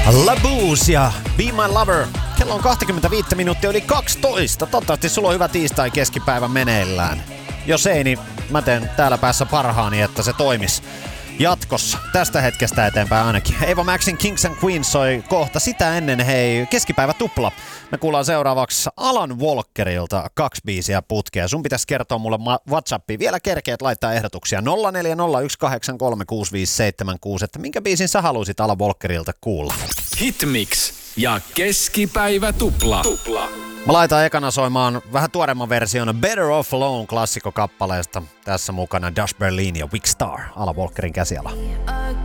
LaBouche ja Be My Lover. Kello on 25 minuuttia yli 12. Toivottavasti sulla on hyvä tiistai keskipäivä meneillään. Jos ei, niin mä teen täällä päässä parhaani, että se toimis jatkossa. Tästä hetkestä eteenpäin ainakin. Eva Maxin Kings and Queens soi kohta. Sitä ennen hei, keskipäivä tupla. Me kuullaan seuraavaksi Alan Walkerilta 2 biisiä putkea. Sun pitäisi kertoa mulle WhatsAppiin. Vielä kerkeet laittaa ehdotuksia 0401836576, että minkä biisin sä haluisit Alan Walkerilta kuulla. Hitmix ja keskipäivä tupla. Mä laitan ekana soimaan vähän tuoreemman version Better Off Alone -klassikkokappaleesta. Tässä mukana Dash Berlin ja Wick Star, Alan Walkerin käsiala.